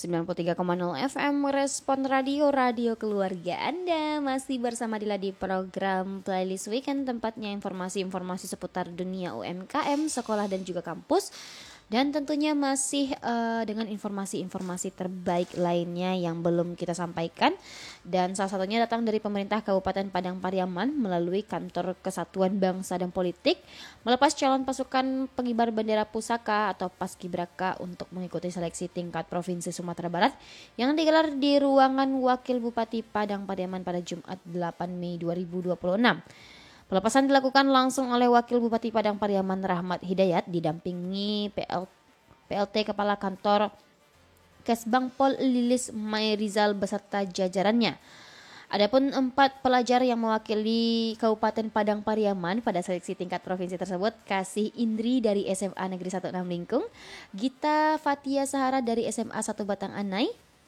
93,0 FM Respon Radio keluarga Anda. Masih bersama Dila di program Playlist Weekend, tempatnya informasi-informasi seputar dunia UMKM, sekolah dan juga kampus. Dan tentunya masih dengan informasi-informasi terbaik lainnya yang belum kita sampaikan. Dan salah satunya datang dari pemerintah Kabupaten Padang Pariaman melalui Kantor Kesatuan Bangsa dan Politik melepas calon pasukan pengibar bendera pusaka atau Paskibraka untuk mengikuti seleksi tingkat Provinsi Sumatera Barat yang digelar di ruangan Wakil Bupati Padang Pariaman pada Jumat 8 Mei 2026. Pelepasan dilakukan langsung oleh Wakil Bupati Padang Pariaman Rahmat Hidayat didampingi PLT Kepala Kantor Kesbangpol Lilis Mayrizal beserta jajarannya. Adapun 4 pelajar yang mewakili Kabupaten Padang Pariaman pada seleksi tingkat provinsi tersebut, Kasih Indri dari SMA Negeri 16 Lingkung, Gita Fatia Sahara dari SMA 1 Batang Anai,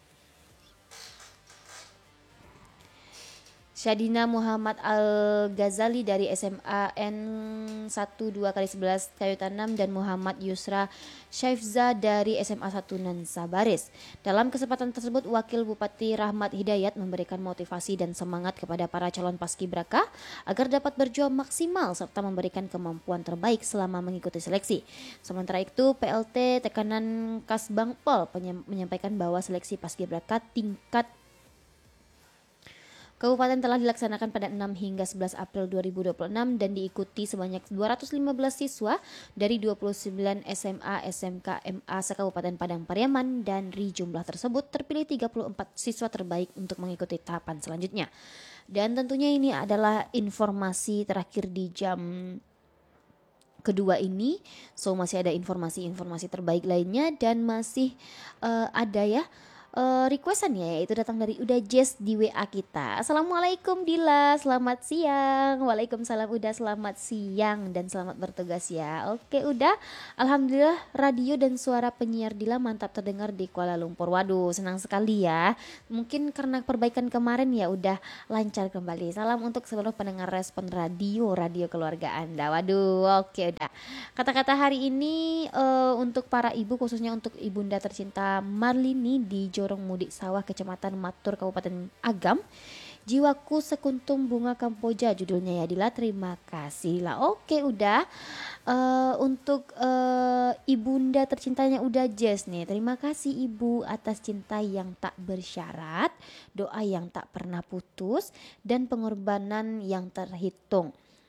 Syadina Muhammad Al-Ghazali dari SMA N12x11 Kayu Tanam, dan Muhammad Yusra Syaifza dari SMA 1 Nansa Baris. Dalam kesempatan tersebut, Wakil Bupati Rahmat Hidayat memberikan motivasi dan semangat kepada para calon paskibraka agar dapat berjuang maksimal serta memberikan kemampuan terbaik selama mengikuti seleksi. Sementara itu, PLT Tekanan Kasbangpol menyampaikan bahwa seleksi paskibraka tingkat Kabupaten telah dilaksanakan pada 6 hingga 11 April 2026 dan diikuti sebanyak 215 siswa dari 29 SMA, SMK, MA se-Kabupaten Padang Pariaman. Dan dari jumlah tersebut terpilih 34 siswa terbaik untuk mengikuti tahapan selanjutnya. Dan tentunya ini adalah informasi terakhir di jam kedua ini. So masih ada informasi-informasi terbaik lainnya dan masih ada ya requestannya, yaitu datang dari Uda Jess di WA kita. Assalamualaikum Dila, selamat siang. Waalaikumsalam Uda, selamat siang dan selamat bertugas ya. Oke Uda, alhamdulillah radio dan suara penyiar Dila mantap terdengar di Kuala Lumpur. Waduh, senang sekali ya. Mungkin karena perbaikan kemarin ya udah lancar kembali. Salam untuk seluruh pendengar Respon Radio keluarga Anda. Waduh, oke udah. Kata-kata hari ini untuk para ibu, khususnya untuk ibunda tercinta Marlini di Jorong Mudik Sawah, Kecamatan Matur, Kabupaten Agam. Jiwaku sekuntum bunga kamboja judulnya ya Dila. Terima kasih lah. Oke udah. Untuk ibunda tercintanya udah Jess nih. Terima kasih ibu atas cinta yang tak bersyarat, doa yang tak pernah putus, dan pengorbanan yang terhitung.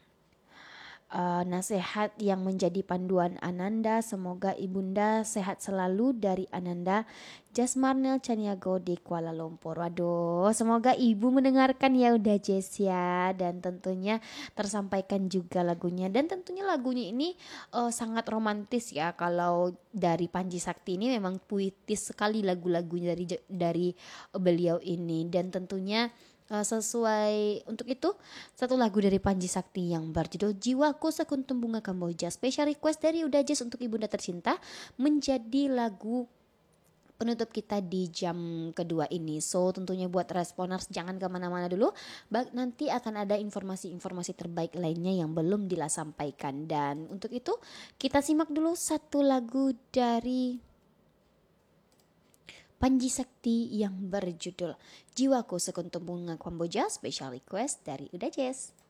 Nasihat yang menjadi panduan Ananda. Semoga ibunda sehat selalu dari Ananda Jasmarnel Caniago di Kuala Lumpur. Waduh, semoga ibu mendengarkan ya udah Jess ya. Dan tentunya tersampaikan juga lagunya. Dan tentunya lagunya ini sangat romantis ya. Kalau dari Panji Sakti ini memang puitis sekali lagu-lagunya dari beliau ini. Dan tentunya sesuai untuk itu satu lagu dari Panji Sakti yang berjudul Jiwaku Sekuntum Bunga Kamboja, special request dari Uda Jess untuk ibunda tercinta, menjadi lagu penutup kita di jam kedua ini. So tentunya buat responers jangan kemana-mana dulu, nanti akan ada informasi-informasi terbaik lainnya yang belum Dila sampaikan. Dan untuk itu kita simak dulu satu lagu dari Panji Sakti yang berjudul Jiwaku Sekuntum Bunga Kamboja, special request dari Uda Jess.